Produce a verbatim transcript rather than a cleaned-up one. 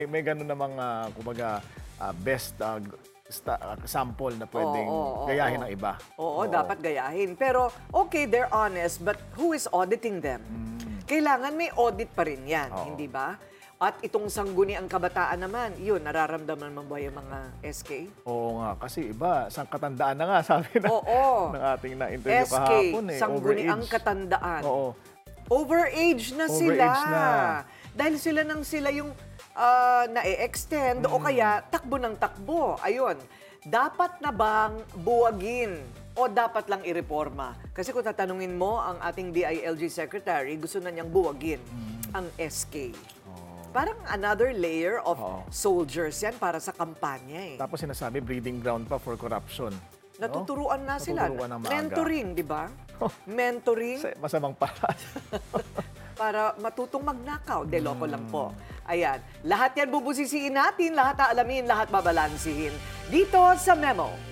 May gano'n namang, ah, kumbaga, ah, best, ah, sta ah, sample na pwedeng Oo, oo, gayahin oo. ng iba. Oo, dapat gayahin. Pero, okay, they're honest, but who is auditing them? Kailangan may audit pa rin yan, Oo. hindi ba? At itong sangguniang kabataan naman, yun, nararamdaman mo ba yung mga S K? Oo nga, kasi iba, sang katandaan na nga sabi na Oo. ng ating na-interview S K, kahapon eh, sangguniang overage. katandaan. Oo. Overage na sila. Overage na. Dahil sila nang sila yung ah, na-extend o kaya takbo ng takbo. Ayun, dapat na bang buwagin o dapat lang ireforma? Kasi kung tatanungin mo ang ating D I L G Secretary, gusto na niyang buwagin ang S K. Parang another layer of Oo. soldiers yan para sa kampanya eh. Tapos sinasabi, breeding ground pa for corruption. No? Natuturuan na sila. Natuturuan ng maaga. Mentoring, di ba? Mentoring Sa masamang paraan. para matutong magnakaw. De, loko lang po. Ayan. Lahat yan bubusisiin natin, lahat aalamin, lahat babalansihin. Dito sa Memo.